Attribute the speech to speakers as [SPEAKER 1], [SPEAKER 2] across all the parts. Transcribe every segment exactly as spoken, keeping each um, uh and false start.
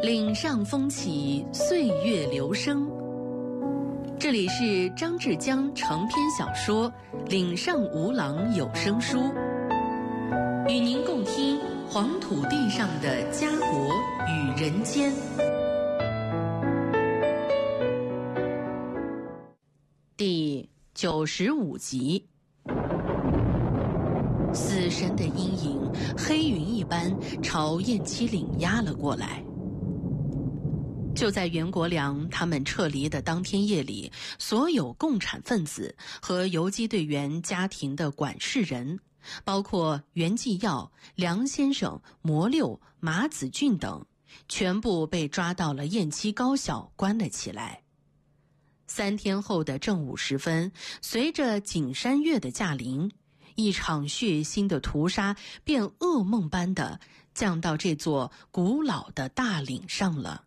[SPEAKER 1] 岭上风起，岁月流声。这里是张志江长篇小说《岭上无郎有声书》，与您共听黄土地上的家国与人间。第九十五集，死神的阴影黑云一般朝雁栖岭压了过来。就在袁国良他们撤离的当天夜里，所有共产分子和游击队员家庭的管事人，包括袁继耀、梁先生、魔六、马子俊等，全部被抓到了雁栖高校关了起来。三天后的正午时分，随着景山月的驾临，一场血腥的屠杀便噩梦般的降到这座古老的大岭上了。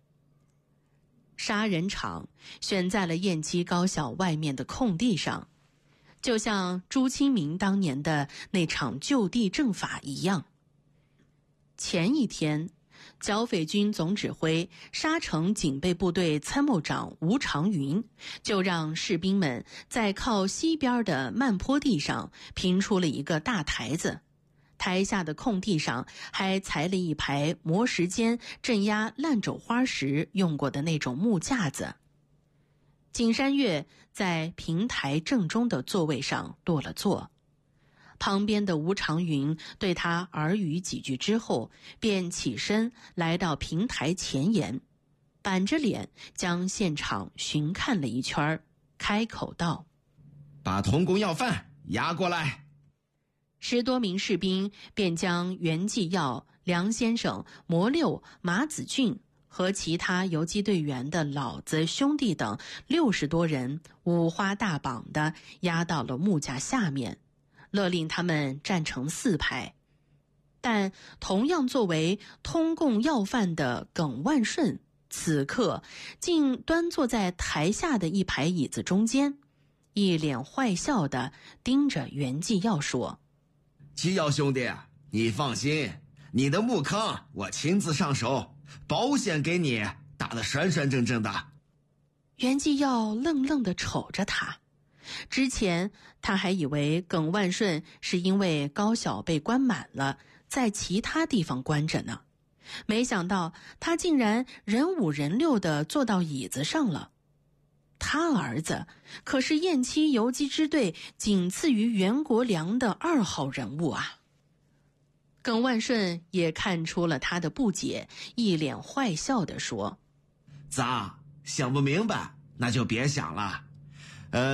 [SPEAKER 1] 杀人场选在了雁栖高校外面的空地上，就像朱清明当年的那场就地正法一样。前一天，剿匪军总指挥沙城警备部队参谋长吴长云就让士兵们在靠西边的慢坡地上拼出了一个大台子，台下的空地上还裁了一排磨石间镇压烂肘花时用过的那种木架子。景山月在平台正中的座位上落了座，旁边的吴长云对他耳语几句之后，便起身来到平台前沿，板着脸将现场巡看了一圈，开口道：“
[SPEAKER 2] 把通共要犯押过来。”
[SPEAKER 1] 十多名士兵便将袁继耀、梁先生、魔六、马子俊和其他游击队员的老子兄弟等六十多人五花大绑地押到了木架下面，勒令他们站成四排。但同样作为通共要犯的耿万顺，此刻竟端坐在台下的一排椅子中间，一脸坏笑地盯着袁继耀说：“
[SPEAKER 2] 继耀兄弟，你放心，你的木坑我亲自上手，保险给你打得栓栓正正的。”
[SPEAKER 1] 袁继耀愣愣地瞅着他，之前他还以为耿万顺是因为高校被关满了，在其他地方关着呢，没想到他竟然人五人六地坐到椅子上了。他儿子可是雁栖游击支队仅次于袁国良的二号人物啊！耿万顺也看出了他的不解，一脸坏笑地说：“
[SPEAKER 2] 咋，想不明白那就别想了，